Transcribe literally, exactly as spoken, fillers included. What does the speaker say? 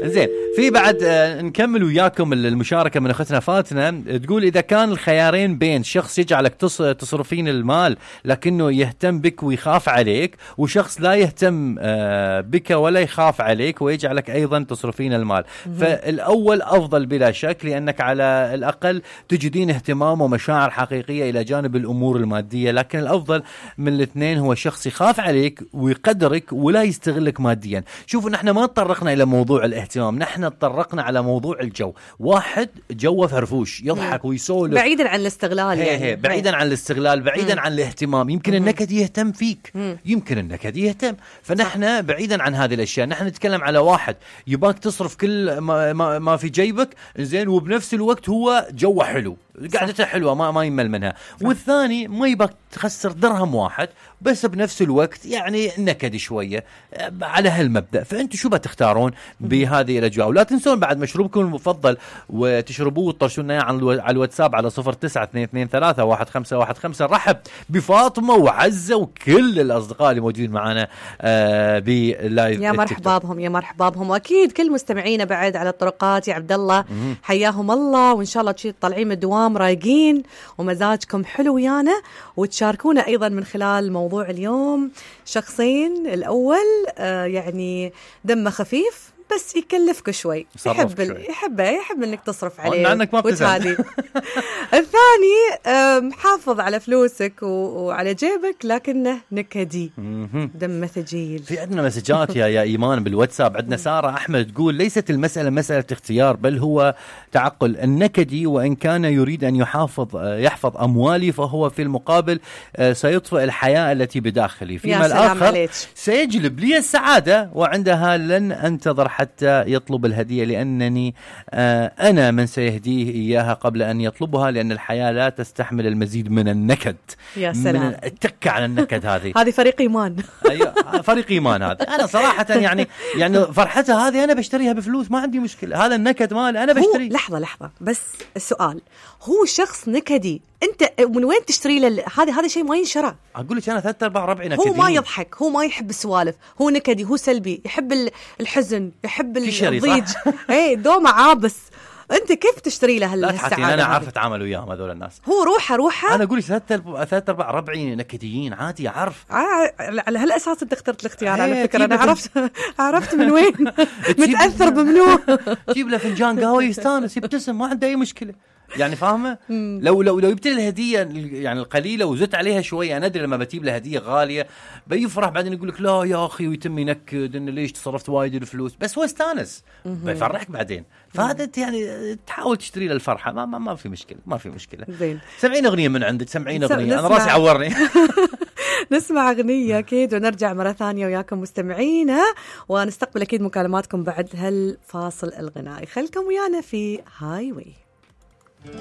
زين في بعد آه نكمل وياكم المشاركة من أختنا فاتنة. تقول إذا كان الخيارين بين شخص يجعلك تصرفين المال لكنه يهتم بك ويخاف عليك، وشخص لا يهتم آه بك ولا يخاف عليك ويجعلك أيضا تصرفين المال، فالأول أفضل بلا شك، لأنك على الأقل تجدين اهتمام ومشاعر حقيقية إلى جانب الأمور المادية. لكن الأفضل من الاثنين هو شخص يخاف عليك ويقدرك ولا يستغلك ماديا. شوفوا نحن ما تطرقنا إلى موضوع الاهتمام، نحن تطرقنا على موضوع الجو. واحد جوه فرفوش يضحك ويسولف بعيدا عن الاستغلال، هي يعني هي بعيدا عن الاستغلال، بعيدا مم. عن الاهتمام. يمكن النكد يهتم فيك، مم. يمكن النكد يهتم، فنحن بعيدا عن هذه الأشياء. نحن نتكلم على واحد يباك تصرف كل ما, ما, ما في جيبك زين، وبنفس الوقت هو جوه حلو، قعدته حلوة ما ما يمل منها. صح. والثاني ما يباك تخسر درهم واحد بس بنفس الوقت يعني نكد شوية على هالمبدأ. فأنتوا شو بتختارون بهذه الأجواء؟ ولا تنسون بعد مشروبكم المفضل وتشربوه وتطرشونا على الواتساب على صفر تسعة اثنين اثنين ثلاثة واحد خمسة واحد خمسة. رحب بفاطمة وعزة وكل الأصدقاء اللي موجودين معنا آه بلايف. يا مرحبا بهم يا مرحبا بهم، وأكيد كل مستمعينا بعد على الطرقات. يا عبد الله حياهم الله، وإن شاء الله تشي طالعين من الدوام رايقين ومزاجكم حلو ويانا، وتشاركونا أيضا من خلال موضوع اليوم. شخصين الأول آه يعني دمه خفيف بس يكلفك شوي، يحب ال... يحب يحب انك تصرف عليه وتهادي. الثاني محافظ على فلوسك و... وعلى جيبك لكنه نكدي دمه ثقيل. في عندنا مسجات يا يا ايمان بالواتساب. عندنا ساره احمد تقول ليست المساله مساله اختيار بل هو تعقل. النكدي وان كان يريد ان يحافظ يحفظ اموالي فهو في المقابل سيطفئ الحياه التي بداخلي، فيما الاخر عليك. سيجلب لي السعاده، وعندها لن انتظر حتى يطلب الهدية لأنني آه أنا من سيهديه إياها قبل أن يطلبها، لأن الحياة لا تستحمل المزيد من النكد. يا سلام، من التكة على النكد هذه. هذه فريق إيمان. أيوة فريق إيمان هذا. أنا صراحة يعني يعني فرحتها هذه أنا بشتريها بفلوس ما عندي مشكلة. هذا النكد مال أنا بشتري. لحظة لحظة بس السؤال، هو شخص نكدي أنت من وين تشتري له؟ هذا هذا شيء ما ينشرى. أقول لك أنا ثلاثة أرباع ربعي نكدين. هو ما يضحك، هو ما يحب السوالف، هو نكدي، هو سلبي، يحب الحزن، يحب الضيج. إيه دوما عابس. أنت كيف تشتري له هالسعادة؟ أنا عارف أتعامل وياهم هذول الناس. هو روحه روحه. أنا أقول لك ثلاثة ثلاثة أرباع ربعي نكديين عادي أعرف. على هالأساس أنت اخترت الاختيار على فكرة. أنا عرفت عرفت من وين متأثر بمنو. جيب له فنجان قهوة يستانس يبتسم ما عنده أي مشكلة. يعني فاهمة؟ لو لو لو جبت له الهدية يعني القليلة وزدت عليها شوية، أنا أدري لما بتجيب له هدية غالية بيفرح، بعدين يقول لك لا يا أخي ويتم ينكد إنه ليش تصرفت وايد الفلوس، بس هو استانس بيفرحك بعدين. فهذا يعني تحاول تشتري له الفرحة، ما ما ما في مشكلة ما في مشكلة. زين. سمعين أغنية من عندك، سمعين أغنية. أنا راسي عورني. نسمع أغنية أكيد ونرجع مرة ثانية وياكم مستمعينا، ونستقبل أكيد مكالماتكم بعد هالفاصل الغنائي. خلكم ويانا في هاي واي.